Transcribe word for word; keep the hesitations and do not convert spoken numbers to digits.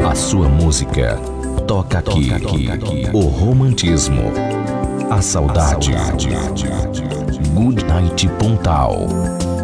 A sua música toca aqui. O romantismo, a saudade. Good Night Pontal.